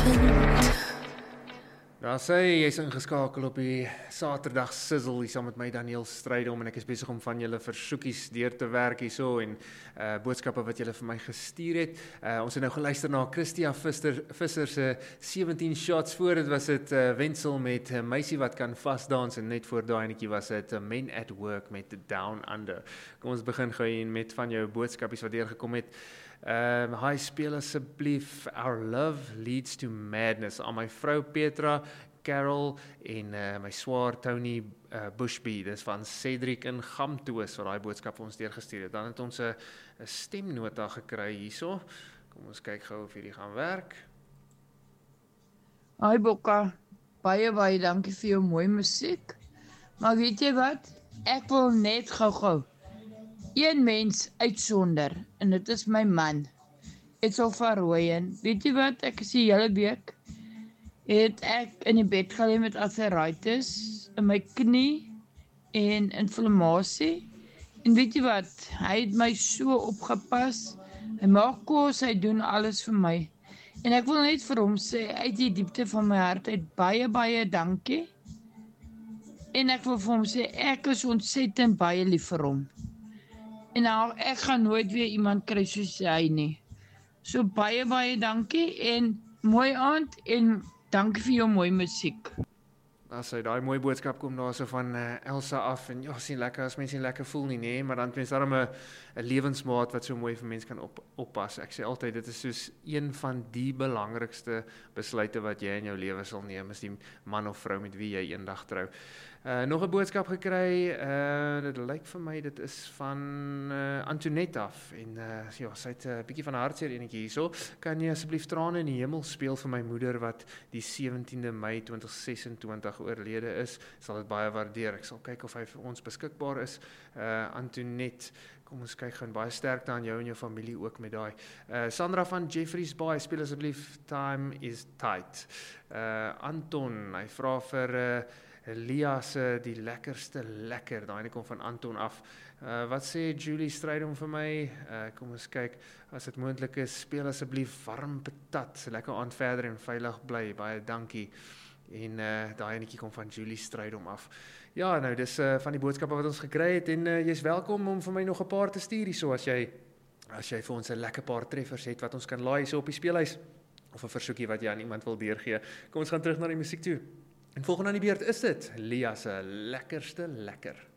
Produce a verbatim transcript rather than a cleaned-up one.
Daar sê, jy is ingeskakel op die Saterdag Sizzle, hier saam met my Daniel Strydom en ek is besig om van julle versoekies deur te werk hierso en uh, boodskappe wat julle vir my gestuur het. Uh, ons het nou geluister na Christia Visser, Visser se sewentien shots voor, dit was dit uh, Wenzel met uh, Meisie wat kan vasdans en net voor daai netjie was dit uh, Men at Work met Down Under. Kom ons begin gou hier met van jou boodskapies wat deurgekom het. Um, hi, speel asseblief Our Love Leads to Madness aan my vrou Petra, Carol en uh, my swaar Tony uh, Bushby. Dis van Cedric in Gamtoos wat daai boodskap vir ons deurgestuur het. Dan het ons 'n stemnota gekry hierso. Kom ons kyk gou of hierdie gaan werk. Hi Bokka, baie baie dankie vir jou mooi musiek. Maar weet jy wat? Ek wil net gou-gou een mens uitsonder, en dit is my man. Etsel van Rooyen. Weet jy wat, ek is die hele week, het ek in die bed gelê met arthritis, in my knie, en inflammasie. En weet jy wat, hy het my so opgepas, hy maak kos, hy doen alles vir my. En ek wil net vir hom sê, uit die diepte van my hart, uit baie, baie dankie. En ek wil vir hom sê, ek is ontsettend baie lief vir hom. En nou, ek gaan nooit weer iemand kry soos hy nie. So baie, baie dankie en mooi aand en dankie vir jou mooi musiek. As hy daai mooi boodskap kom daar so van uh, Elsa af en ja, sien lekker as mense nie lekker voel nie, nee, maar dan het mense daarom 'n 'n lewensmaat wat so mooi vir mense kan op, oppas. Ek sê altyd dit is soos een van die belangrikste besluite wat jy in jou lewe sal neem, is die man of vrou met wie jy eendag trou. Uh, nog 'n boodskap gekry, uh, dit lyk vir my dit is van uh, Antoinette af en uh, ja, sy het 'n uh, bietjie van 'n hartseer enetjie hierso. Kan jy asseblief trane in die hemel speel vir my moeder wat die sewentiende Mei twintig sesentwintig oorlede is, sal dit baie waardeer. Ek sal kyk of hy vir ons beskikbaar is. Uh, Antoinette, kom ons kyk gaan baie sterkte aan jou en jou familie ook met daai. Uh, Sandra van Jeffreys Bay, speel asseblief Time is Tight. Uh, Anton, hy vra vir uh, Lia se die lekkerste lekker, daai kom van Anton af. Uh, wat sê Julie Strydom vir my? Uh, kom ons kyk, as dit moontlik is, speel asseblief Warm Patat. Lekker aand verder en veilig bly, baie dankie. En uh, daai enetjie kom van Julie Strydom af. Ja, nou dis uh, van die boodskappe wat ons gekry het en uh, jy's welkom om vir my nog 'n paar te stuur hierso as jy as jy vir ons 'n lekker paar treffers het wat ons kan laai hierso op die speelhuis of 'n versoekie wat jy aan iemand wil deurgee. Kom ons gaan terug na die musiek toe. En volgende aan die beurt is dit Lia se lekkerste lekker.